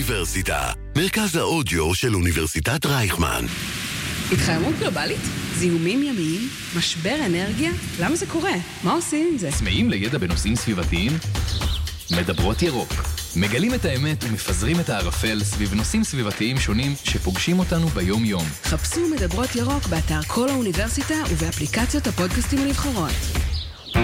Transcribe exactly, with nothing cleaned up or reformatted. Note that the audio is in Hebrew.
האוניברסיטה, מרכז האודיו של אוניברסיטת רייכמן. התחממות גלובלית? זיהומים ימיים? משבר אנרגיה? למה זה קורה? מה עושים עם זה? צמאים לידע בנושאים סביבתיים? מדברות ירוק. מגלים את האמת ומפזרים את הערפל סביב נושאים סביבתיים שונים שפוגשים אותנו ביום-יום. חפשו מדברות ירוק באתר כל האוניברסיטה ובאפליקציות הפודקאסטים הנבחרות.